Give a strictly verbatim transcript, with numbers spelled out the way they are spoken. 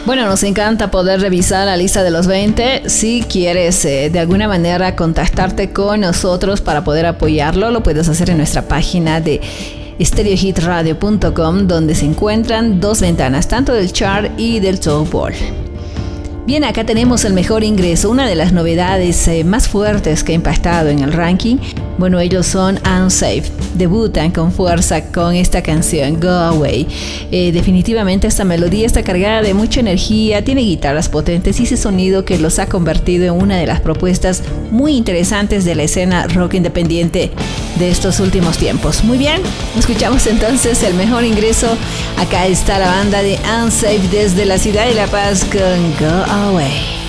Bueno, nos encanta poder revisar la lista de los veinte. Si quieres eh, de alguna manera contactarte con nosotros para poder apoyarlo, lo puedes hacer en nuestra página de stereo hit radio punto com, donde se encuentran dos ventanas, tanto del chart y del top board. Bien, acá tenemos el mejor ingreso, una de las novedades eh, más fuertes que ha impactado en el ranking. Bueno, ellos son Unsafe, debutan con fuerza con esta canción, Go Away. Eh, definitivamente esta melodía está cargada de mucha energía, tiene guitarras potentes y ese sonido que los ha convertido en una de las propuestas muy interesantes de la escena rock independiente de estos últimos tiempos. Muy bien, escuchamos entonces el mejor ingreso. Acá está la banda de Unsafe desde la ciudad de La Paz con Go Away.